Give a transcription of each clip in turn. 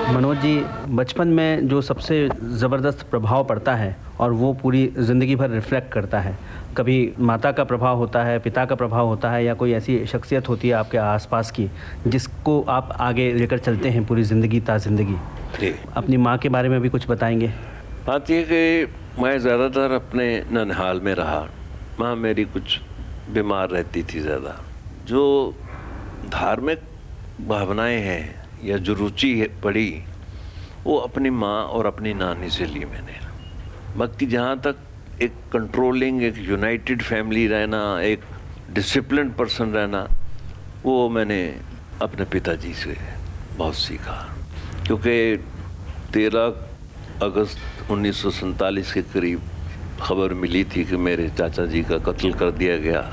मनोज जी, बचपन में जो सबसे ज़बरदस्त प्रभाव पड़ता है और वो पूरी ज़िंदगी भर रिफ्लेक्ट करता है, कभी माता का प्रभाव होता है, पिता का प्रभाव होता है, या कोई ऐसी शख्सियत होती है आपके आसपास की जिसको आप आगे लेकर चलते हैं पूरी ज़िंदगी ज़िंदगी। अपनी माँ के बारे में भी कुछ बताएंगे? बात ये कि मैं ज़्यादातर अपने ननिहाल में रहा। माँ मेरी कुछ बीमार रहती थी ज़्यादा। जो धार्मिक भावनाएं हैं या जो रुचि है पड़ी, वो अपनी माँ और अपनी नानी से ली मैंने। बाकी जहाँ तक एक कंट्रोलिंग, एक यूनाइटेड फैमिली रहना, एक डिसिप्लिन पर्सन रहना, वो मैंने अपने पिताजी से बहुत सीखा। क्योंकि 13 अगस्त 1947 के करीब खबर मिली थी कि मेरे चाचा जी का कत्ल कर दिया गया।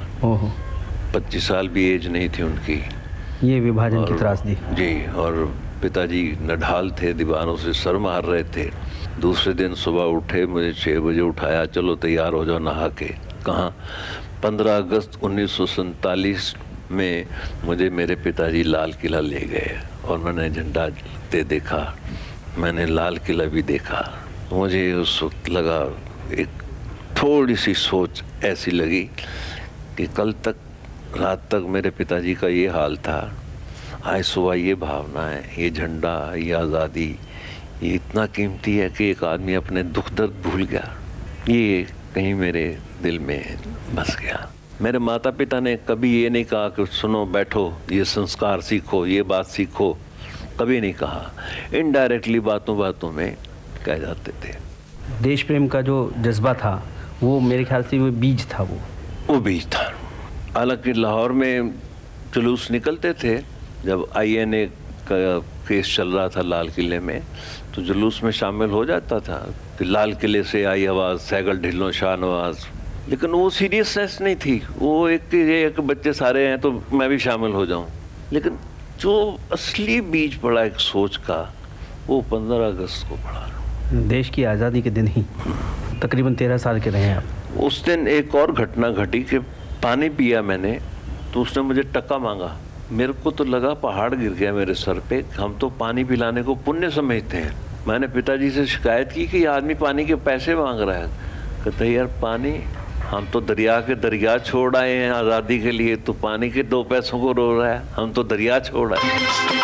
25 साल भी एज नहीं थी उनकी। ये विभाजन की त्रासदी जी। और पिताजी नढाल थे, दीवारों से सर मार रहे थे। दूसरे दिन सुबह उठे, मुझे 6 बजे उठाया, चलो तैयार हो जाओ नहा के। कहाँ? 15 अगस्त 1947 में मुझे मेरे पिताजी लाल किला ले गए और मैंने झंडा ते देखा, मैंने लाल किला भी देखा। मुझे उस वक्त लगा, एक थोड़ी सी सोच ऐसी लगी कि कल तक रात तक मेरे पिताजी का ये हाल था, आज सुबह ये भावना है, ये झंडा, ये आज़ादी, ये इतना कीमती है कि एक आदमी अपने दुख दर्द भूल गया। ये कहीं मेरे दिल में बस गया। मेरे माता पिता ने कभी ये नहीं कहा कि सुनो बैठो, ये संस्कार सीखो, ये बात सीखो, कभी नहीं कहा। इनडायरेक्टली बातों बातों में कह जाते थे। देश प्रेम का जो जज्बा था वो मेरे ख्याल से वो बीज था। वो बीज था। हालांकि लाहौर में जुलूस निकलते थे, जब INA का केस चल रहा था लाल किले में, तो जुलूस में शामिल हो जाता था कि लाल किले से आई आवाज़, सैगल ढिल्लो शाहनवाज। लेकिन वो सीरियसनेस नहीं थी, वो एक बच्चे सारे हैं तो मैं भी शामिल हो जाऊं। लेकिन जो असली बीज पड़ा एक सोच का, वो 15 अगस्त को पड़ा। देश की आज़ादी के दिन ही तकरीबन 13 साल के रहे आप। उस दिन एक और घटना घटी कि पानी पिया मैंने, तो उसने मुझे टक्का मांगा। मेरे को तो लगा पहाड़ गिर गया मेरे सर पे। हम तो पानी पिलाने को पुण्य समझते हैं। मैंने पिताजी से शिकायत की कि ये आदमी पानी के पैसे मांग रहा है। कहते यार, पानी हम तो दरिया के दरिया छोड़ आए हैं आज़ादी के लिए, तो पानी के 2 पैसों को रो रहा है, हम तो दरिया छोड़ आए।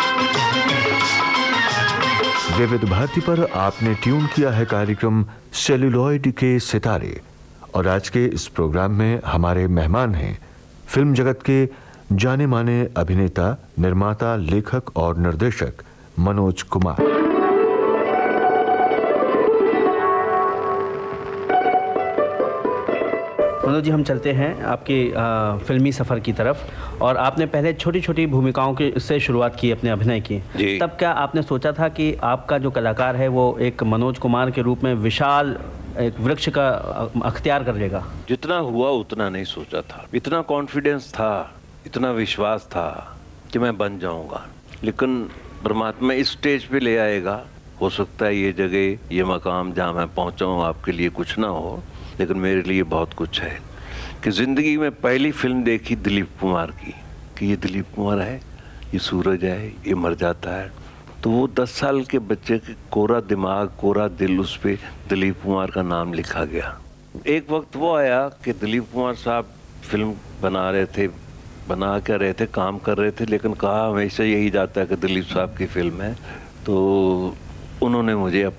विविध भारती पर आपने ट्यून किया है कार्यक्रम सेल्यूलॉइड के सितारे, और आज के इस प्रोग्राम में हमारे मेहमान हैं फिल्म जगत के जाने माने अभिनेता, निर्माता, लेखक और निर्देशक मनोज कुमार। मनोज जी, हम चलते हैं आपके फिल्मी सफ़र की तरफ। और आपने पहले छोटी छोटी भूमिकाओं के से शुरुआत की अपने अभिनय की। तब क्या आपने सोचा था कि आपका जो कलाकार है वो एक मनोज कुमार के रूप में विशाल एक वृक्ष का अख्तियार कर लेगा? जितना हुआ उतना नहीं सोचा था। इतना कॉन्फिडेंस था, इतना विश्वास था कि मैं बन जाऊंगा। लेकिन परमात्मा इस स्टेज पे ले आएगा। हो सकता है ये जगह, ये मकाम जहाँ मैं पहुँचा हूँ आपके लिए कुछ ना हो, लेकिन मेरे लिए बहुत कुछ है। कि ज़िंदगी में पहली फिल्म देखी दिलीप कुमार की, कि ये दिलीप कुमार है, ये सूरज है, ये मर जाता है। तो वो 10 साल के बच्चे के कोरा दिमाग, कोरा दिल, उस पर दिलीप कुमार का नाम लिखा गया। एक वक्त वो आया कि दिलीप कुमार साहब फिल्म बना रहे थे, काम कर रहे थे, लेकिन कहा हमेशा यही जाता है कि दिलीप साहब की फिल्म है। तो उन्होंने मुझे